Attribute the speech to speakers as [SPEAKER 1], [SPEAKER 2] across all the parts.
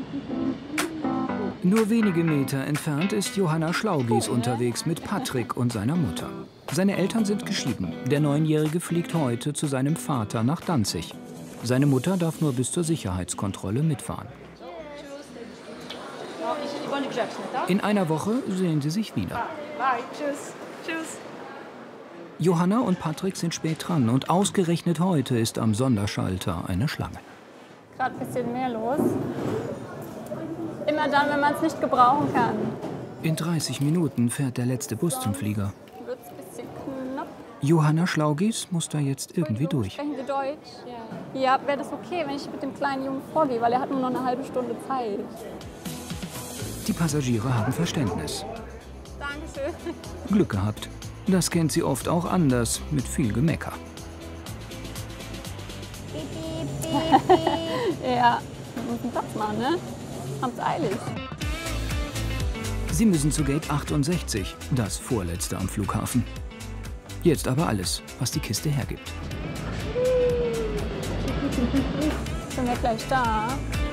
[SPEAKER 1] Nur wenige Meter entfernt ist Johanna Schlaugies unterwegs mit Patrick und seiner Mutter. Seine Eltern sind geschieden. Der Neunjährige fliegt heute zu seinem Vater nach Danzig. Seine Mutter darf nur bis zur Sicherheitskontrolle mitfahren. In einer Woche sehen sie sich wieder.
[SPEAKER 2] Bye, tschüss. Tschüss.
[SPEAKER 1] Johanna und Patrick sind spät dran und ausgerechnet heute ist am Sonderschalter eine Schlange.
[SPEAKER 3] Gerade ein bisschen mehr los. Immer dann, wenn man es nicht gebrauchen kann.
[SPEAKER 1] In 30 Minuten fährt der letzte Bus zum Flieger.
[SPEAKER 3] Wird's ein bisschen knapp.
[SPEAKER 1] Johanna Schlaugies muss da jetzt irgendwie durch.
[SPEAKER 3] Sprechen Sie Deutsch? Ja, wäre das okay, wenn ich mit dem kleinen Jungen vorgehe, weil er hat nur noch eine halbe Stunde Zeit.
[SPEAKER 1] Die Passagiere haben Verständnis.
[SPEAKER 3] Dankeschön.
[SPEAKER 1] Glück gehabt. Das kennt sie oft auch anders, mit viel Gemecker.
[SPEAKER 3] Ja, wir müssen Platz machen, ne? Haben's eilig.
[SPEAKER 1] Sie müssen zu Gate 68, das vorletzte am Flughafen. Jetzt aber alles, was die Kiste hergibt.
[SPEAKER 3] Sind wir gleich da?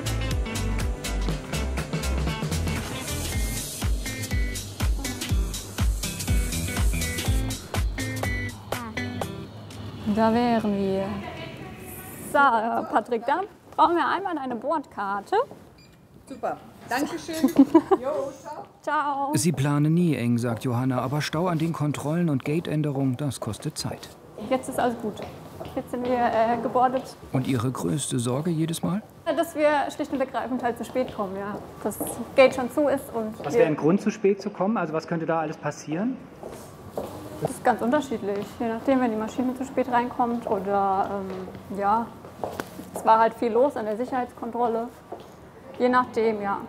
[SPEAKER 3] Da wären wir. So, Patrick, da brauchen wir einmal eine Bordkarte.
[SPEAKER 2] Super. Dankeschön. Jo, ciao.
[SPEAKER 3] Ciao.
[SPEAKER 1] Sie planen nie eng, sagt Johanna, aber Stau an den Kontrollen und Gateänderungen, das kostet Zeit.
[SPEAKER 3] Jetzt ist alles gut. Jetzt sind wir gebordet.
[SPEAKER 1] Und Ihre größte Sorge jedes Mal?
[SPEAKER 3] Dass wir schlicht und ergreifend halt zu spät kommen, ja. Dass das Gate schon zu ist und
[SPEAKER 4] Was wäre ein Grund, zu spät zu kommen? Also was könnte da alles passieren?
[SPEAKER 3] das ist ganz unterschiedlich. Je nachdem, wenn die Maschine zu spät reinkommt oder ja, es war halt viel los an der Sicherheitskontrolle. Je nachdem, ja.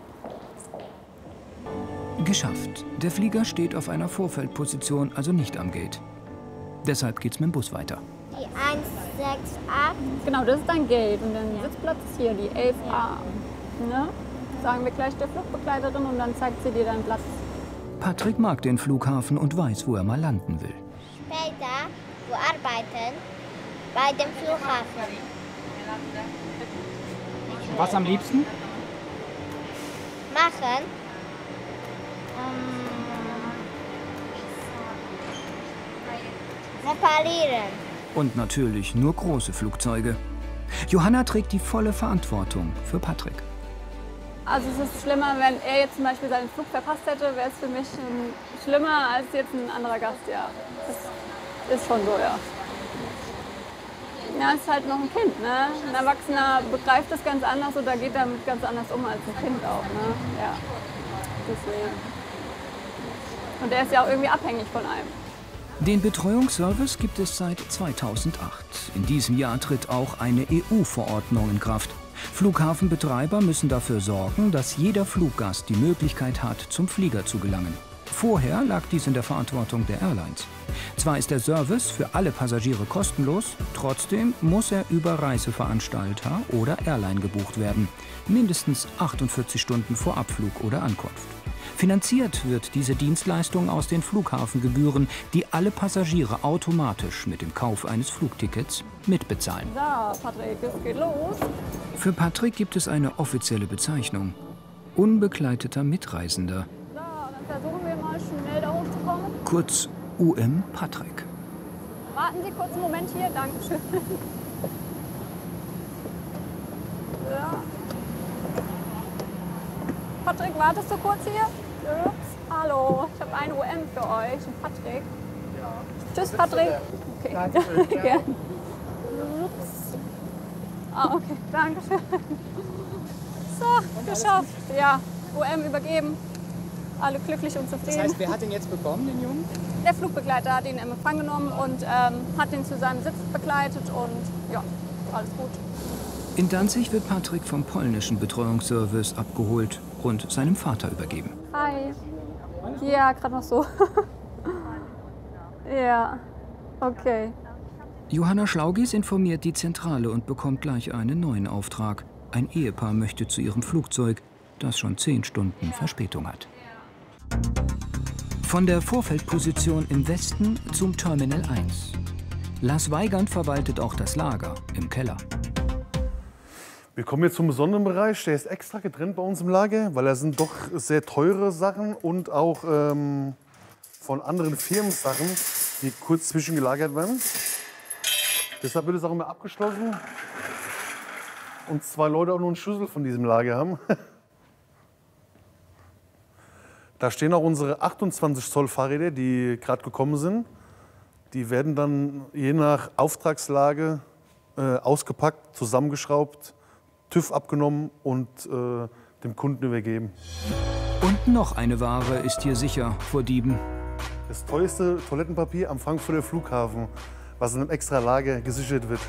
[SPEAKER 1] Geschafft. Der Flieger steht auf einer Vorfeldposition, also nicht am Gate. Deshalb geht's mit dem Bus weiter.
[SPEAKER 5] Die 168.
[SPEAKER 3] Genau, das ist dein Gate und dein Sitzplatz ist hier, die 11a. Ne? Sagen wir gleich der Flugbegleiterin und dann zeigt sie dir deinen Platz.
[SPEAKER 1] Patrick mag den Flughafen und weiß, wo er mal landen will.
[SPEAKER 5] Später zu arbeiten bei dem Flughafen.
[SPEAKER 4] Was am liebsten?
[SPEAKER 5] Machen. Reparieren.
[SPEAKER 1] Und natürlich nur große Flugzeuge. Johanna trägt die volle Verantwortung für Patrick.
[SPEAKER 3] Also es ist schlimmer, wenn er jetzt zum Beispiel seinen Flug verpasst hätte, wäre es für mich schlimmer als jetzt ein anderer Gast, ja. Das ist schon so, ja. Ja, es ist halt noch ein Kind, ne? Ein Erwachsener begreift das ganz anders oder geht damit ganz anders um als ein Kind auch, ne? Ja, deswegen. Und er ist ja auch irgendwie abhängig von einem.
[SPEAKER 1] Den Betreuungsservice gibt es seit 2008. In diesem Jahr tritt auch eine EU-Verordnung in Kraft. Flughafenbetreiber müssen dafür sorgen, dass jeder Fluggast die Möglichkeit hat, zum Flieger zu gelangen. Vorher lag dies in der Verantwortung der Airlines. Zwar ist der Service für alle Passagiere kostenlos, trotzdem muss er über Reiseveranstalter oder Airline gebucht werden. Mindestens 48 Stunden vor Abflug oder Ankunft. Finanziert wird diese Dienstleistung aus den Flughafengebühren, die alle Passagiere automatisch mit dem Kauf eines Flugtickets mitbezahlen.
[SPEAKER 3] So, Patrick, es geht los.
[SPEAKER 1] Für Patrick gibt es eine offizielle Bezeichnung. Unbegleiteter Mitreisender.
[SPEAKER 3] So, dann versuchen wir mal schnell da hochzukommen.
[SPEAKER 1] Kurz UM Patrick.
[SPEAKER 3] Warten Sie kurz einen Moment hier, Dankeschön. Ja. Patrick, wartest du kurz hier? Ups, hallo, ich habe einen UM für euch, ein Patrick. Ja. Tschüss, Patrick. Okay. Gerne. Ups. Ah, okay, danke schön. So, geschafft. Ja, UM übergeben. Alle glücklich und zufrieden.
[SPEAKER 4] Das heißt, wer hat den jetzt bekommen, den Jungen?
[SPEAKER 3] Der Flugbegleiter hat ihn in Empfang genommen und hat ihn zu seinem Sitz begleitet und ja, alles gut.
[SPEAKER 1] In Danzig wird Patrick vom polnischen Betreuungsservice abgeholt und seinem Vater übergeben.
[SPEAKER 3] Hi. Ja, gerade noch so. Ja, okay.
[SPEAKER 1] Johanna Schlaugies informiert die Zentrale und bekommt gleich einen neuen Auftrag. Ein Ehepaar möchte zu ihrem Flugzeug, das schon 10 Stunden Verspätung hat. Von der Vorfeldposition im Westen zum Terminal 1. Lars Weigand verwaltet auch das Lager im Keller.
[SPEAKER 6] Wir kommen jetzt zum besonderen Bereich, der ist extra getrennt bei uns im Lager, weil da sind doch sehr teure Sachen und auch von anderen Firmen Sachen, die kurz zwischengelagert werden. Deshalb wird es auch immer abgeschlossen und 2 Leute auch nur einen Schlüssel von diesem Lager haben. Da stehen auch unsere 28 Zoll Fahrräder, die gerade gekommen sind. Die werden dann je nach Auftragslage ausgepackt, zusammengeschraubt, TÜV abgenommen und dem Kunden übergeben.
[SPEAKER 1] Und noch eine Ware ist hier sicher vor Dieben.
[SPEAKER 6] Das teuerste Toilettenpapier am Frankfurter Flughafen, was in einem extra Lager gesichert wird.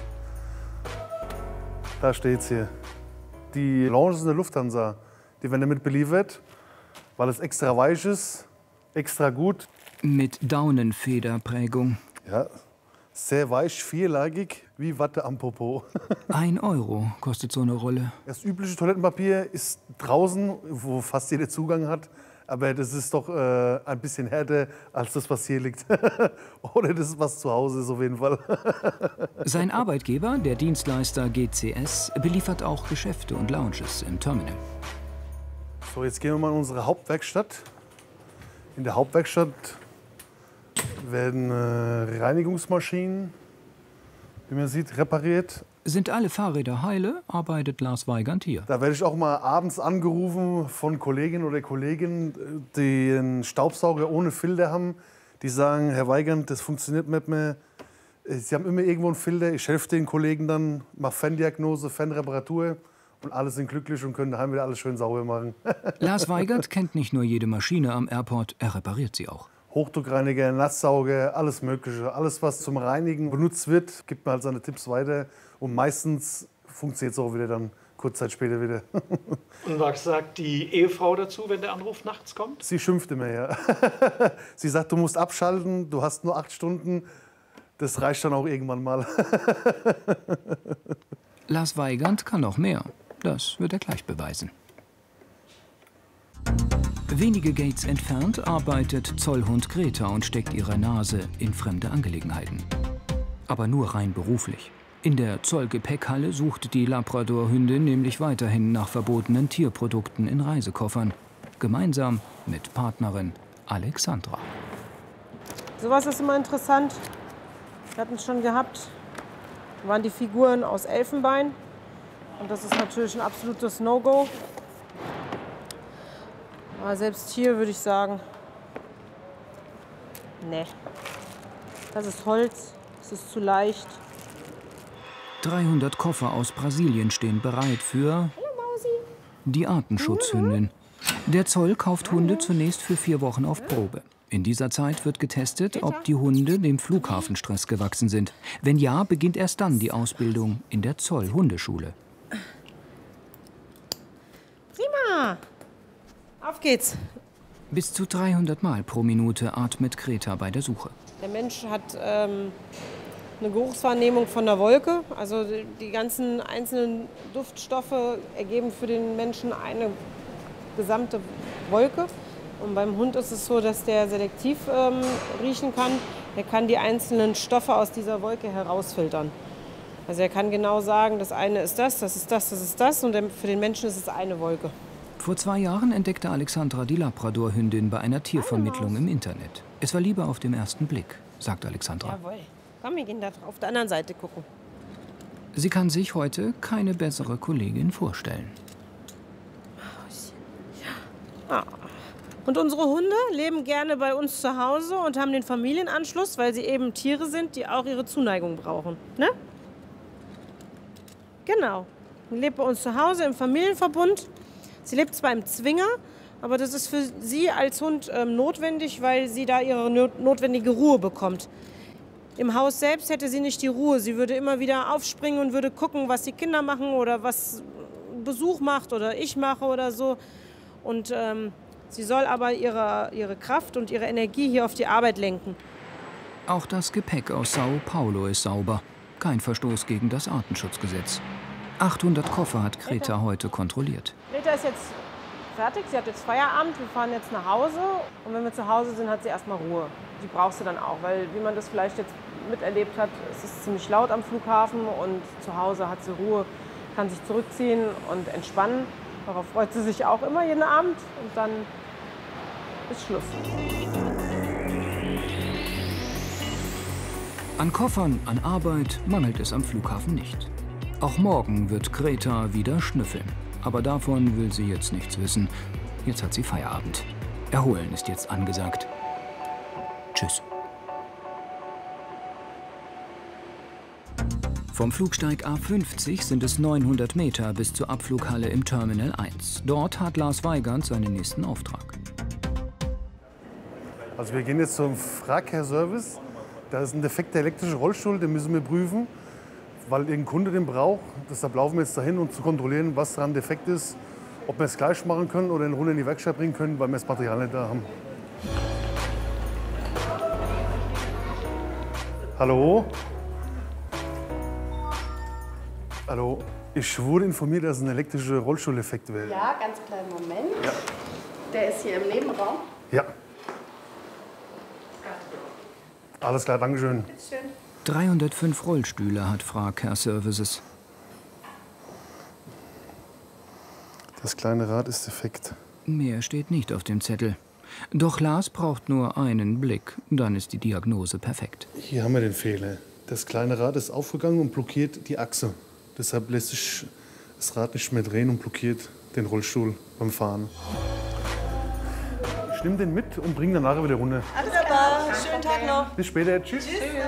[SPEAKER 6] Da steht's hier. Die Lounges in der Lufthansa, die werden damit beliefert, weil es extra weich ist, extra gut.
[SPEAKER 1] Mit Daunenfederprägung.
[SPEAKER 6] Ja, sehr weich, vierlagig, wie Watte am Popo.
[SPEAKER 1] 1 Euro kostet so eine Rolle.
[SPEAKER 6] Das übliche Toilettenpapier ist draußen, wo fast jeder Zugang hat. Aber das ist doch ein bisschen härter als das, was hier liegt. Oder das, was zu Hause ist auf jeden Fall.
[SPEAKER 1] Sein Arbeitgeber, der Dienstleister GCS, beliefert auch Geschäfte und Lounges im Terminal.
[SPEAKER 6] So, jetzt gehen wir mal in unsere Hauptwerkstatt. In der Hauptwerkstatt werden Reinigungsmaschinen, wie man sieht, repariert.
[SPEAKER 1] Sind alle Fahrräder heile, arbeitet Lars Weigand hier.
[SPEAKER 6] Da werde ich auch mal abends angerufen von Kolleginnen oder Kollegen, die einen Staubsauger ohne Filter haben. Die sagen, Herr Weigand, das funktioniert nicht mehr. Sie haben immer irgendwo einen Filter. Ich helfe den Kollegen dann, mache Ferndiagnose, Fernreparatur. Und alle sind glücklich und können daheim wieder alles schön sauber machen.
[SPEAKER 1] Lars Weigand kennt nicht nur jede Maschine am Airport, er repariert sie auch.
[SPEAKER 6] Hochdruckreiniger, Nasssauger, alles Mögliche. Alles, was zum Reinigen benutzt wird, gibt man halt seine Tipps weiter. Und meistens funktioniert es auch wieder dann kurz Zeit später wieder.
[SPEAKER 7] Und was sagt die Ehefrau dazu, wenn der Anruf nachts kommt?
[SPEAKER 6] Sie schimpft immer, ja. Sie sagt, du musst abschalten, du hast nur 8 Stunden. Das reicht dann auch irgendwann mal.
[SPEAKER 1] Lars Weigand kann noch mehr. Das wird er gleich beweisen. Wenige Gates entfernt arbeitet Zollhund Greta und steckt ihre Nase in fremde Angelegenheiten. Aber nur rein beruflich. In der Zollgepäckhalle sucht die Labrador-Hündin nämlich weiterhin nach verbotenen Tierprodukten in Reisekoffern. Gemeinsam mit Partnerin Alexandra.
[SPEAKER 8] Sowas ist immer interessant. Wir hatten es schon gehabt. Da waren die Figuren aus Elfenbein. Und das ist natürlich ein absolutes No-Go. Aber selbst hier würde ich sagen, nee. Das ist Holz, es ist zu leicht.
[SPEAKER 1] 300 Koffer aus Brasilien stehen bereit für die Artenschutzhündin. Der Zoll kauft Hunde zunächst für 4 Wochen auf Probe. In dieser Zeit wird getestet, ob die Hunde dem Flughafenstress gewachsen sind. Wenn ja, beginnt erst dann die Ausbildung in der Zoll-Hundeschule.
[SPEAKER 8] Prima! Auf geht's!
[SPEAKER 1] Bis zu 300 Mal pro Minute atmet Greta bei der Suche.
[SPEAKER 8] Der Mensch hat eine Geruchswahrnehmung von der Wolke. Also die ganzen einzelnen Duftstoffe ergeben für den Menschen eine gesamte Wolke. Und beim Hund ist es so, dass der selektiv riechen kann. Er kann die einzelnen Stoffe aus dieser Wolke herausfiltern. Also er kann genau sagen, das eine ist das ist das, das ist das. Und für den Menschen ist es eine Wolke.
[SPEAKER 1] Vor 2 Jahren entdeckte Alexandra die Labrador-Hündin bei einer Tiervermittlung im Internet. Es war Liebe auf den ersten Blick, sagt Alexandra.
[SPEAKER 8] Jawohl. Komm, wir gehen da auf der anderen Seite gucken.
[SPEAKER 1] Sie kann sich heute keine bessere Kollegin vorstellen.
[SPEAKER 8] Ja. Und unsere Hunde leben gerne bei uns zu Hause und haben den Familienanschluss, weil sie eben Tiere sind, die auch ihre Zuneigung brauchen. Ne? Genau. Sie lebt bei uns zu Hause im Familienverbund. Sie lebt zwar im Zwinger, aber das ist für sie als Hund notwendig, weil sie da ihre notwendige Ruhe bekommt. Im Haus selbst hätte sie nicht die Ruhe. Sie würde immer wieder aufspringen und würde gucken, was die Kinder machen oder was Besuch macht oder ich mache oder so. Und sie soll aber ihre Kraft und ihre Energie hier auf die Arbeit lenken.
[SPEAKER 1] Auch das Gepäck aus Sao Paulo ist sauber. Kein Verstoß gegen das Artenschutzgesetz. 800 Koffer hat Greta heute kontrolliert.
[SPEAKER 8] Greta ist jetzt fertig, sie hat jetzt Feierabend, wir fahren jetzt nach Hause. Und wenn wir zu Hause sind, hat sie erstmal Ruhe. Die brauchst du dann auch, weil wie man das vielleicht jetzt miterlebt hat, es ist ziemlich laut am Flughafen und zu Hause hat sie Ruhe. kann sich zurückziehen und entspannen. Darauf freut sie sich auch immer jeden Abend und dann ist Schluss.
[SPEAKER 1] An Koffern, an Arbeit mangelt es am Flughafen nicht. Auch morgen wird Greta wieder schnüffeln. Aber davon will sie jetzt nichts wissen. Jetzt hat sie Feierabend. Erholen ist jetzt angesagt. Tschüss. Vom Flugsteig A50 sind es 900 Meter bis zur Abflughalle im Terminal 1. Dort hat Lars Weigand seinen nächsten Auftrag.
[SPEAKER 6] Also wir gehen jetzt zum Fracare-Service. Da ist ein defekter elektrischer Rollstuhl, den müssen wir prüfen, weil irgendein Kunde den braucht. Deshalb laufen wir jetzt dahin, um zu kontrollieren, was daran defekt ist, ob wir es gleich machen können oder ihn runter in die Werkstatt bringen können, weil wir das Material nicht da haben. Hallo? Hallo? Ich wurde informiert, dass es ein elektrischer Rollstuhleffekt wäre.
[SPEAKER 2] Ja, ganz kleinen Moment. Ja. Der ist hier im Nebenraum.
[SPEAKER 6] Ja. Alles klar, dankeschön.
[SPEAKER 2] Bitteschön.
[SPEAKER 1] 305 Rollstühle hat Fracare Services.
[SPEAKER 6] Das kleine Rad ist defekt.
[SPEAKER 1] Mehr steht nicht auf dem Zettel. Doch Lars braucht nur einen Blick, dann ist die Diagnose perfekt.
[SPEAKER 6] Hier haben wir den Fehler. Das kleine Rad ist aufgegangen und blockiert die Achse. Deshalb lässt sich das Rad nicht mehr drehen und blockiert den Rollstuhl beim Fahren. Ich nehme den mit und bringe den nachher wieder runter.
[SPEAKER 2] Alles klar. Schönen Tag noch.
[SPEAKER 6] Bis später. Tschüss.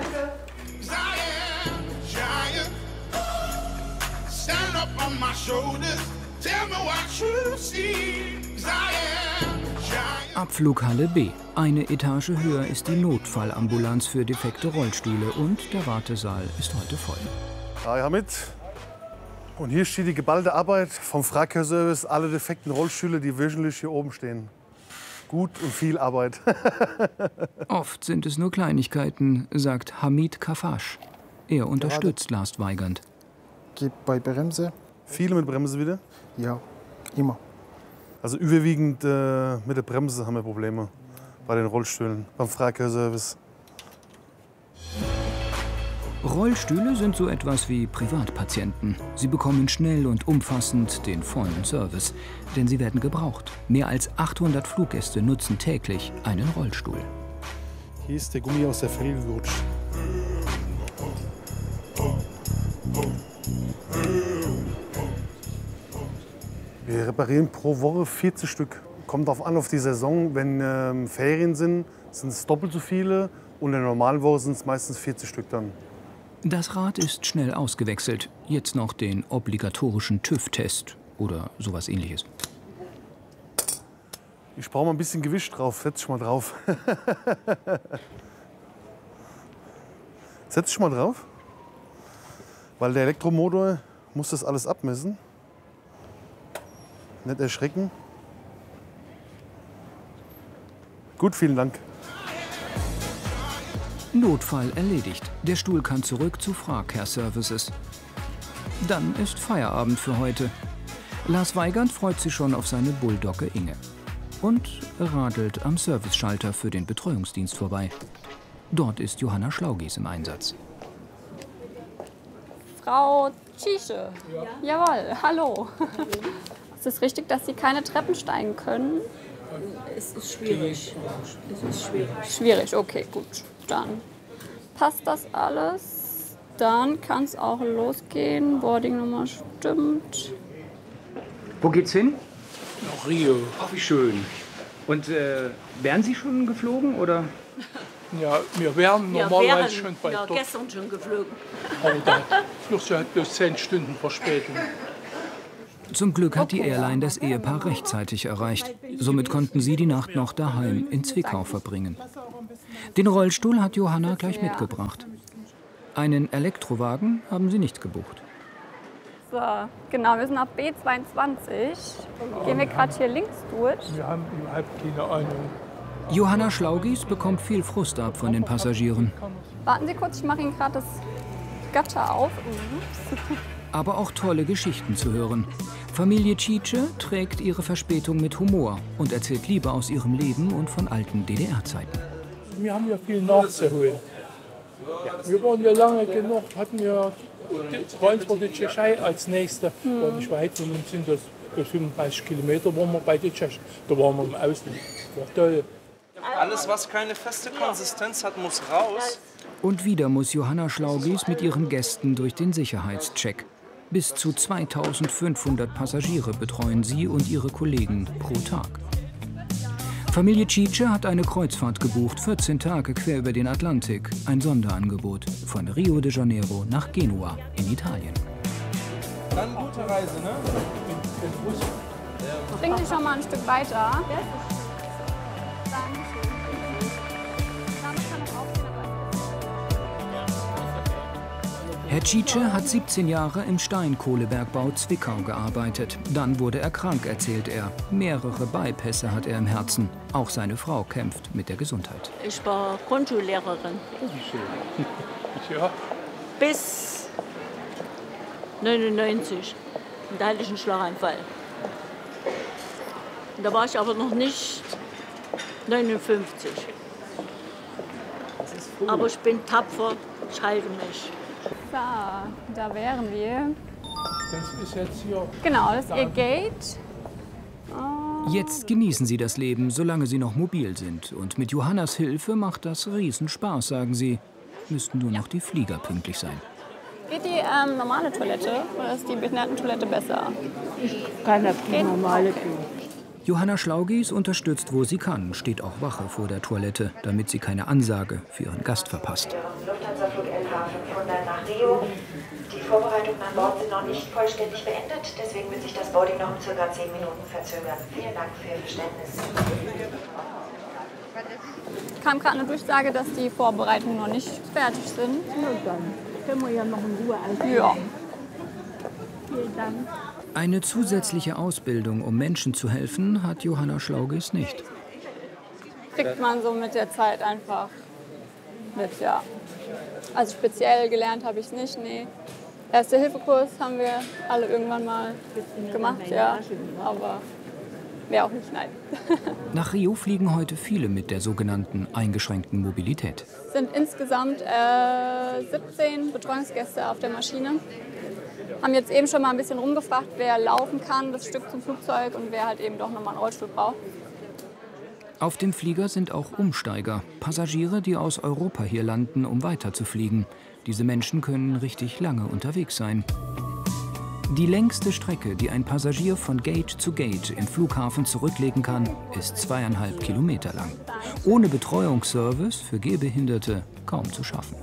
[SPEAKER 1] Abflughalle B. Eine Etage höher ist die Notfallambulanz für defekte Rollstühle und der Wartesaal ist heute voll.
[SPEAKER 6] Ja, mit. Und hier steht die geballte Arbeit vom Fracare Service, alle defekten Rollstühle, die wöchentlich hier oben stehen. Gut und viel Arbeit.
[SPEAKER 1] Oft sind es nur Kleinigkeiten, sagt Hamid Kafash. Er unterstützt Lars Weigand.
[SPEAKER 9] Geht bei Bremse?
[SPEAKER 6] Viele mit Bremse wieder?
[SPEAKER 9] Ja, immer.
[SPEAKER 6] Also überwiegend mit der Bremse haben wir Probleme bei den Rollstühlen, beim Fracare Service.
[SPEAKER 1] Rollstühle sind so etwas wie Privatpatienten. Sie bekommen schnell und umfassend den vollen Service, denn sie werden gebraucht. Mehr als 800 Fluggäste nutzen täglich einen Rollstuhl.
[SPEAKER 6] Hier ist der Gummi aus der Felge gerutscht. Wir reparieren pro Woche 40 Stück. Kommt darauf an, auf die Saison. Wenn Ferien sind es doppelt so viele. Und in der normalen Woche sind es meistens 40 Stück dann.
[SPEAKER 1] Das Rad ist schnell ausgewechselt. Jetzt noch den obligatorischen TÜV-Test oder sowas Ähnliches.
[SPEAKER 6] Ich brauche mal ein bisschen Gewicht drauf. Setz dich mal drauf. Setz dich mal drauf. Weil der Elektromotor muss das alles abmessen. Nicht erschrecken. Gut, vielen Dank.
[SPEAKER 1] Notfall erledigt. Der Stuhl kann zurück zu Fracare Services. Dann ist Feierabend für heute. Lars Weigand freut sich schon auf seine Bulldogge Inge. Und radelt am Serviceschalter für den Betreuungsdienst vorbei. Dort ist Johanna Schlaugies im Einsatz.
[SPEAKER 3] Frau Tschiesche. Ja. Jawohl, hallo. Ist es richtig, dass Sie keine Treppen steigen können?
[SPEAKER 2] Es ist schwierig. Es ist schwierig.
[SPEAKER 3] Schwierig, okay, gut. Dann passt das alles. Dann kann es auch losgehen. Boardingnummer stimmt.
[SPEAKER 4] Wo geht's hin?
[SPEAKER 10] Nach Rio.
[SPEAKER 4] Ach, wie schön. Und wären Sie schon geflogen, oder?
[SPEAKER 10] Ja, wir wären normalerweise schon bei
[SPEAKER 2] dort. Gestern schon geflogen.
[SPEAKER 10] Aber der Flugzeug hat bloß 10 Stunden Verspätung.
[SPEAKER 1] Zum Glück hat die Airline das Ehepaar rechtzeitig erreicht. Somit konnten sie die Nacht noch daheim in Zwickau verbringen. Den Rollstuhl hat Johanna gleich mitgebracht. Einen Elektrowagen haben sie nicht gebucht.
[SPEAKER 3] So, genau, wir sind ab B22. Gehen wir gerade hier links durch.
[SPEAKER 10] Wir haben überhaupt keine Ahnung.
[SPEAKER 1] Johanna Schlaugies bekommt viel Frust ab von den Passagieren.
[SPEAKER 3] Warten Sie kurz, ich mache Ihnen gerade das Gatter auf.
[SPEAKER 1] Aber auch tolle Geschichten zu hören. Familie Tschiesche trägt ihre Verspätung mit Humor und erzählt lieber aus ihrem Leben und von alten DDR-Zeiten.
[SPEAKER 10] Wir haben ja viel nachzuholen. Wir waren ja lange genug, hatten ja rein vor die Tschechei als nächste. War nicht weit von uns sind das 35 Kilometer, waren wir bei den Tschechen. Da waren wir im Ausland. War toll.
[SPEAKER 11] Alles, was keine feste Konsistenz hat, muss raus.
[SPEAKER 1] Und wieder muss Johanna Schlaugies mit ihren Gästen durch den Sicherheitscheck. Bis zu 2500 Passagiere betreuen sie und ihre Kollegen pro Tag. Familie Cice hat eine Kreuzfahrt gebucht, 14 Tage quer über den Atlantik. Ein Sonderangebot von Rio de Janeiro nach Genua in Italien.
[SPEAKER 11] Dann gute Reise, ne?
[SPEAKER 3] Bring dich schon mal ein Stück weiter.
[SPEAKER 1] Herr Cice hat 17 Jahre im Steinkohlebergbau Zwickau gearbeitet. Dann wurde er krank, erzählt er. Mehrere Bypässe hat er im Herzen. Auch seine Frau kämpft mit der Gesundheit.
[SPEAKER 12] Ich war Grundschullehrerin.
[SPEAKER 10] Oh, wie schön. Ja.
[SPEAKER 12] Bis 99. Und da hatte ich einen Schlaganfall. Und da war ich aber noch nicht 59. Aber ich bin tapfer, ich halte mich.
[SPEAKER 3] Da wären wir.
[SPEAKER 10] Das ist jetzt hier.
[SPEAKER 3] Genau, das ist Ihr Gate.
[SPEAKER 1] Jetzt genießen sie das Leben, solange sie noch mobil sind. Und mit Johannas Hilfe macht das Riesenspaß, sagen sie. Müssten nur noch die Flieger pünktlich sein.
[SPEAKER 3] Geht die normale Toilette oder ist die Behindertentoilette besser?
[SPEAKER 12] Ich kann das die normale tun.
[SPEAKER 1] Johanna Schlaugies unterstützt, wo sie kann, steht auch Wache vor der Toilette, damit sie keine Ansage für ihren Gast verpasst.
[SPEAKER 13] Lufthansa-Flug LH500 nach Rio. Die Vorbereitungen an Bord sind noch nicht vollständig beendet, deswegen wird sich das Boarding noch um ca. 10 Minuten verzögern. Vielen Dank für Ihr Verständnis.
[SPEAKER 3] Kam gerade eine Durchsage, dass die Vorbereitungen noch nicht fertig sind.
[SPEAKER 12] Na dann können wir ja noch in Ruhe einkaufen.
[SPEAKER 3] Ja.
[SPEAKER 12] Vielen Dank.
[SPEAKER 1] Eine zusätzliche Ausbildung, um Menschen zu helfen, hat Johanna Schlaugies nicht.
[SPEAKER 3] Kriegt man so mit der Zeit einfach mit, ja. Also speziell gelernt habe ich es nicht, nee. Erste-Hilfe-Kurs haben wir alle irgendwann mal gemacht, ja. Aber mehr auch nicht, nein.
[SPEAKER 1] Nach Rio fliegen heute viele mit der sogenannten eingeschränkten Mobilität.
[SPEAKER 3] Es sind insgesamt 17 Betreuungsgäste auf der Maschine. Haben jetzt eben schon mal ein bisschen rumgefragt, wer laufen kann, das Stück zum Flugzeug und wer halt eben doch nochmal einen Rollstuhl braucht.
[SPEAKER 1] Auf dem Flieger sind auch Umsteiger, Passagiere, die aus Europa hier landen, um weiterzufliegen. Diese Menschen können richtig lange unterwegs sein. Die längste Strecke, die ein Passagier von Gate zu Gate im Flughafen zurücklegen kann, ist 2,5 Kilometer lang. Ohne Betreuungsservice für Gehbehinderte kaum zu schaffen.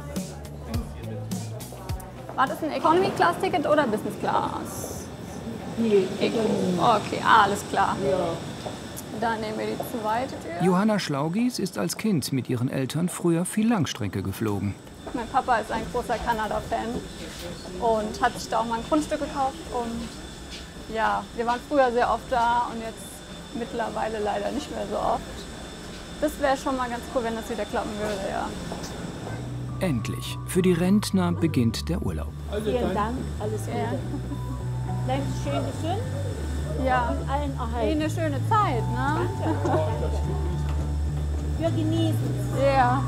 [SPEAKER 3] War das ein Economy-Class-Ticket oder Business Class? Nee, okay, alles klar. Ja. Dann nehmen wir die zweite Tür.
[SPEAKER 1] Johanna Schlaugies ist als Kind mit ihren Eltern früher viel Langstrecke geflogen.
[SPEAKER 3] Mein Papa ist ein großer Kanada-Fan und hat sich da auch mal ein Grundstück gekauft. Und ja, wir waren früher sehr oft da und jetzt mittlerweile leider nicht mehr so oft. Das wäre schon mal ganz cool, wenn das wieder klappen würde, ja.
[SPEAKER 1] Endlich. Für die Rentner beginnt der Urlaub.
[SPEAKER 12] Vielen Dank, alles Gute. Ja. Bleiben Sie schön gesund.
[SPEAKER 3] Ja,
[SPEAKER 12] und allen erhalten.
[SPEAKER 3] Eine schöne Zeit, ne?
[SPEAKER 12] Danke. Wir genießen es.
[SPEAKER 3] Ja.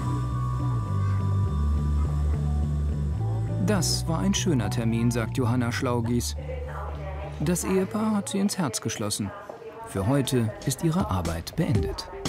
[SPEAKER 1] Das war ein schöner Termin, sagt Johanna Schlaugies. Das Ehepaar hat sie ins Herz geschlossen. Für heute ist ihre Arbeit beendet.